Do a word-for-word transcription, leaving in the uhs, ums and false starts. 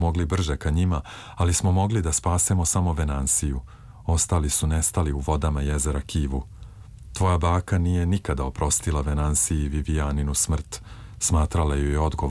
mogli brže ka njima, ali smo mogli da spasemo samo Venansiju. Ostali su nestali u vodama jezera Kivu. Tvoja baka nije nikada oprostila Venansiji Vivijaninu smrt. Smatrala ju je odgovornom